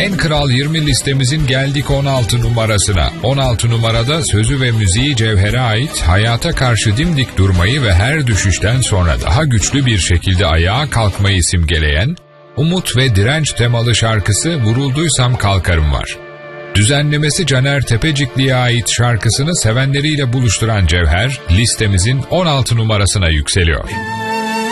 En Kral 20 listemizin geldik 16 numarasına. 16 numarada sözü ve müziği Cevher'e ait, hayata karşı dimdik durmayı ve her düşüşten sonra daha güçlü bir şekilde ayağa kalkmayı simgeleyen, umut ve direnç temalı şarkısı Vurulduysam Kalkarım var. Düzenlemesi Caner Tepecikli'ye ait şarkısını sevenleriyle buluşturan Cevher, listemizin 16 numarasına yükseliyor.